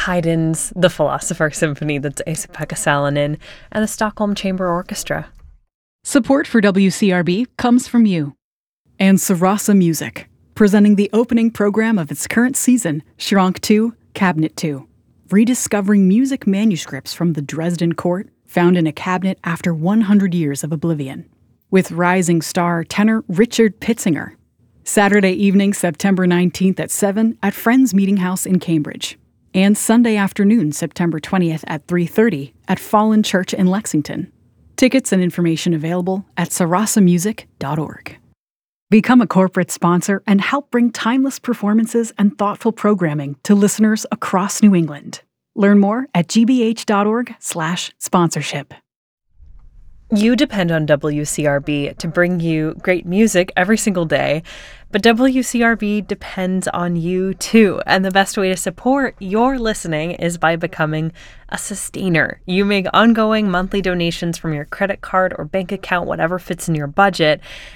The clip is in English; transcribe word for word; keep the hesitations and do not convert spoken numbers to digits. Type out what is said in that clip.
Haydn's The Philosopher Symphony, that's Esa-Pekka Salonen, and the Stockholm Chamber Orchestra. Support for W C R B comes from you. And Sarasa Music, presenting the opening program of its current season, Schrank two, Cabinet two. Rediscovering music manuscripts from the Dresden court, found in a cabinet after one hundred years of oblivion. With rising star tenor Richard Pitzinger. Saturday evening, September nineteenth at seven at Friends Meeting House in Cambridge. And Sunday afternoon, September twentieth at three thirty at Fallen Church in Lexington. Tickets and information available at sarasa music dot org. Become a corporate sponsor and help bring timeless performances and thoughtful programming to listeners across New England. Learn more at gbh.org slash sponsorship. You depend on W C R B to bring you great music every single day, but W C R B depends on you too. And the best way to support your listening is by becoming a sustainer. You make ongoing monthly donations from your credit card or bank account, whatever fits in your budget,